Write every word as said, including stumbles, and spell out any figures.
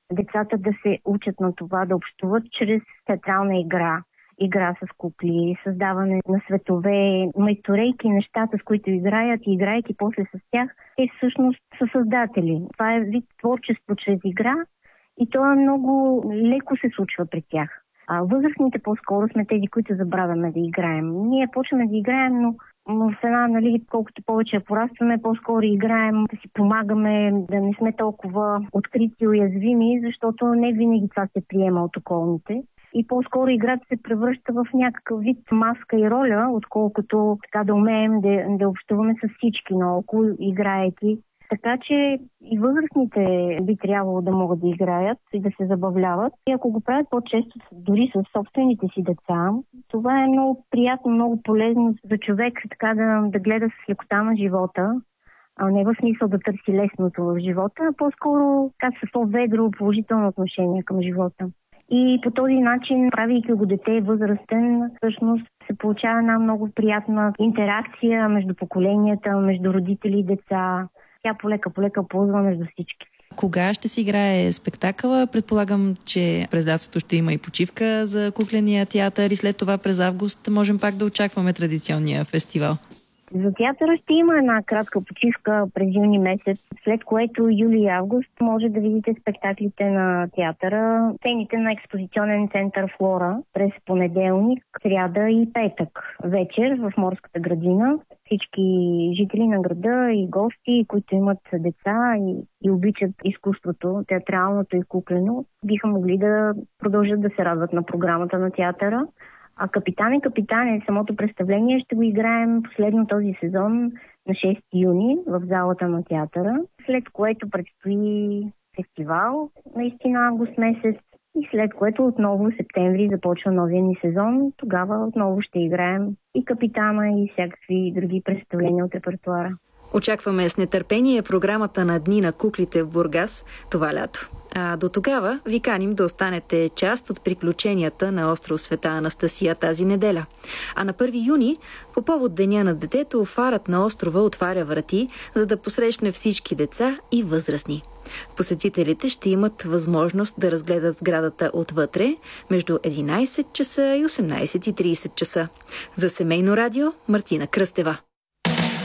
децата да се учат на това, да общуват чрез театрална игра. Игра с кукли, създаване на светове, майсторейки, нещата, с които играят и играйки после с тях, те всъщност са създатели. Това е вид творчество чрез игра и то е много леко се случва при тях. А възрастните по-скоро сме тези, които забравяме да играем. Ние почваме да играем, но в една, нали, колкото повече порастваме, по-скоро играем, да си помагаме, да не сме толкова открити и уязвими, защото не винаги това се приема от околните. И по-скоро играта се превръща в някакъв вид маска и роля, отколкото така да умеем да, да общуваме с всички наоколо, играейки. Така че и възрастните би трябвало да могат да играят и да се забавляват. И ако го правят по-често дори с собствените си деца, това е много приятно, много полезно за човек така да, да гледа с лекота на живота, а не в смисъл да търси лесното в живота, а по-скоро така с по-ведро положително отношение към живота. И по този начин, правейки го дете възрастен, всъщност се получава една много приятна интеракция между поколенията, между родители и деца. Тя полека-полека ползва между всички. Кога ще се играе спектакъла? Предполагам, че през лятото ще има и почивка за кукления театър и след това през август можем пак да очакваме традиционния фестивал. За театъра ще има една кратка почивка през юни месец, след което юли и август може да видите спектаклите на театъра, сцените на експозиционен център Флора през понеделник, сряда и петък вечер в Морската градина. Всички жители на града и гости, които имат деца и, и обичат изкуството, театралното и куклено, биха могли да продължат да се радват на програмата на театъра. А Капитан и капитане, самото представление ще го играем последно този сезон на шести юни в залата на театъра, след което предстои фестивал, наистина август месец, и след което отново в септември започва новия ни сезон. Тогава отново ще играем и Капитана и всякакви други представления от репертуара. Очакваме с нетърпение програмата на Дни на куклите в Бургас това лято. А до тогава ви каним да останете част от приключенията на остров Света Анастасия тази неделя. А на първи юни, по повод Деня на детето, фарът на острова отваря врати, за да посрещне всички деца и възрастни. Посетителите ще имат възможност да разгледат сградата отвътре между единайсет часа и осемнайсет и трийсет часа. За Семейно радио, Мартина Кръстева.